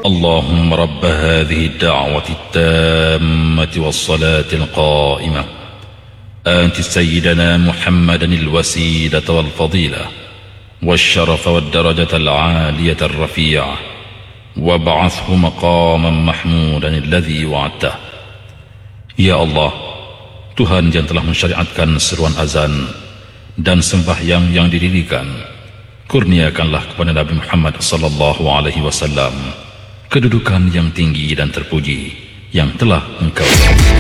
اللهم رب هذه الدعوة التامة والصلاة القائمة آت سيدنا محمدا الوسيلة والفضيلة والشرف والدرجة العالية الرفيعة وابعثه مقاما محمودا الذي وعدته. Ya Allah, Tuhan yang telah mensyariatkan seruan azan dan sembahyang yang didirikan, kurniakanlah kepada Nabi Muhammad sallallahu alaihi wasallam kedudukan yang tinggi dan terpuji yang telah Engkau